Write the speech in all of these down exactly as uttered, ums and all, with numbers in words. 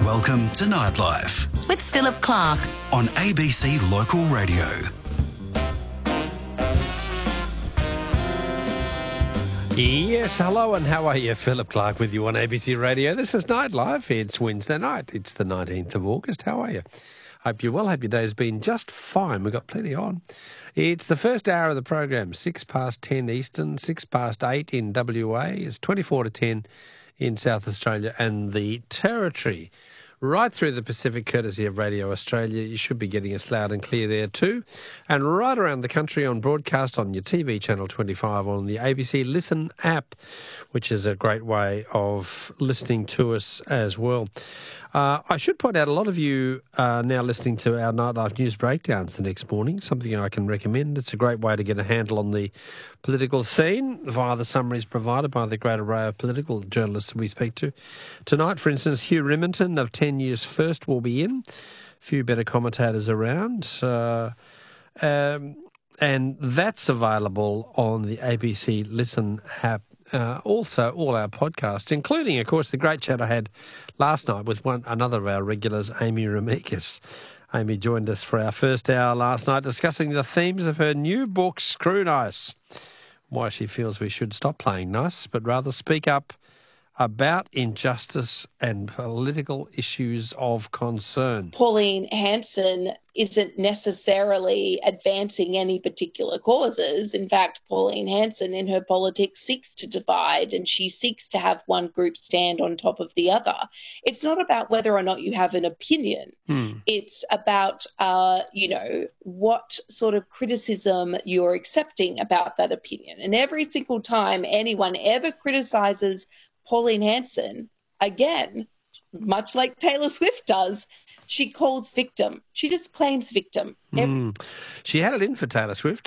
Welcome to Nightlife with Philip Clark on A B C Local Radio. Yes, hello and how are you? Philip Clark with you on A B C Radio. This is Nightlife. It's Wednesday night. It's the nineteenth of August. How are you? Hope you're well. Hope your day's been just fine. We've got plenty on. It's the first hour of the program, six past ten Eastern, six past eight in W A. It's twenty-four to ten in South Australia and the Territory. Right through the Pacific, courtesy of Radio Australia. You should be getting us loud and clear there too. And right around the country on broadcast on your T V channel twenty-five on the A B C Listen app, which is a great way of listening to us as well. Uh, I should point out a lot of you are now listening to our Nightlife News breakdowns the next morning, something I can recommend. It's a great way to get a handle on the political scene via the summaries provided by the great array of political journalists we speak to. Tonight, for instance, Hugh Riminton of ten Years First will be in. A few better commentators around. Uh, um, and that's available on the A B C Listen app. Uh, also, all our podcasts, including, of course, the great chat I had last night with one another of our regulars, Amy Ramikis. Amy joined us for our first hour last night discussing the themes of her new book, Screw Nice. Why she feels we should stop playing nice, but rather speak up about injustice and political issues of concern. Pauline Hanson isn't necessarily advancing any particular causes. In fact, Pauline Hanson in her politics seeks to divide, and she seeks to have one group stand on top of the other. It's not about whether or not you have an opinion. Hmm. It's about, uh, you know, what sort of criticism you're accepting about that opinion. And every single time anyone ever criticises Pauline Hanson, again, much like Taylor Swift does, she calls victim. She just claims victim. Every- mm. She had it in for Taylor Swift,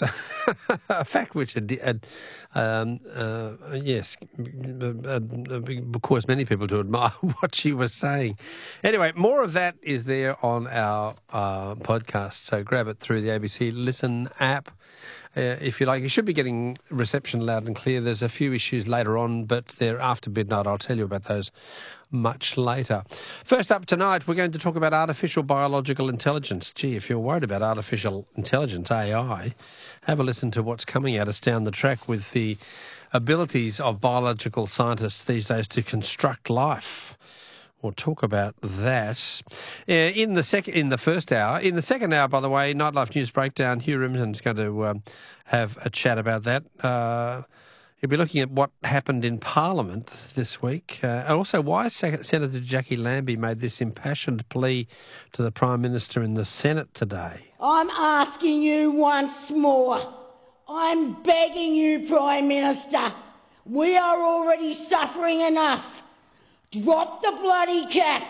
a fact which had, had um, uh, yes, uh, caused many people to admire what she was saying. Anyway, more of that is there on our uh, podcast, so grab it through the A B C Listen app. Uh, if you like. You should be getting reception loud and clear. There's a few issues later on, but they're after midnight. I'll tell you about those much later. First up tonight, we're going to talk about artificial biological intelligence. Gee, if you're worried about artificial intelligence, A I, have a listen to what's coming at us down the track with the abilities of biological scientists these days to construct life. We'll talk about that uh, in the second, in the first hour. In the second hour, by the way, Nightlife News Breakdown. Hugh Riminton's going to um, have a chat about that. Uh, he'll be looking at what happened in Parliament this week, uh, and also why Sen- Senator Jackie Lambie made this impassioned plea to the Prime Minister in the Senate today. I'm asking you once more. I'm begging you, Prime Minister. We are already suffering enough. Drop the bloody cap.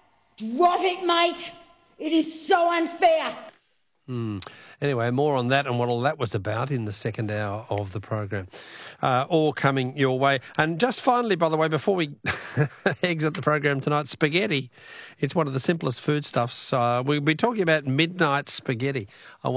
Drop it, mate. It is so unfair. Hmm. Anyway, more on that and what all that was about in the second hour of the program. Uh, all coming your way. And just finally, by the way, before we exit the program tonight, spaghetti. It's one of the simplest foodstuffs. Uh, we'll be talking about midnight spaghetti. I